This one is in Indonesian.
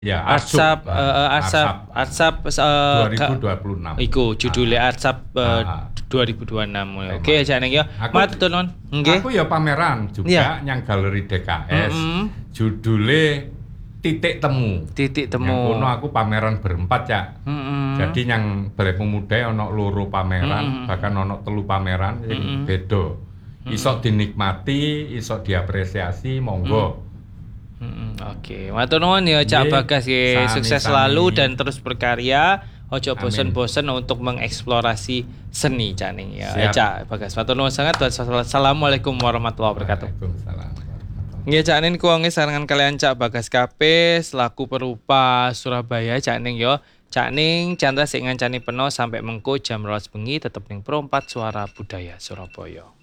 Ya, Arsap Arsap Arsap 2026. iku judule Arsap Ah, 2026. Oke tema. Cak Ning ya. Aku Matur nuwun. Nggih. aku ya pameran Iya. juga yang galeri DKS. Mm-mm. Judule Titik Temu. Titik Yang kono temu. aku pameran berempat, Cak. Mm-mm. Jadi yang Balai Pemuda ono loro pameran, Mm-mm. bahkan ono telu pameran yang Mm-mm. beda. Iso dinikmati, iso diapresiasi, monggo. Oke, matur nuwun ya Cak Nggih, Bagas ya. Sukses sami-sami. selalu dan terus berkarya. Ojo Amin. bosen-bosen untuk mengeksplorasi seni Cak Ning ya. Siap. Cak Bagas, matur nuwun sangat. Wassalamualaikum warahmatullahi wabarakatuh. Waalaikumsalam. Nggih Cak Ning kuwi sarangan kalian Cak Bagas KP selaku perupa Surabaya Cak Ning yo. Cak Ning Chandra sing ngancani peno sampai mengko jam 12 bengi tetep ning Pro 4 Suara Budaya Surabaya.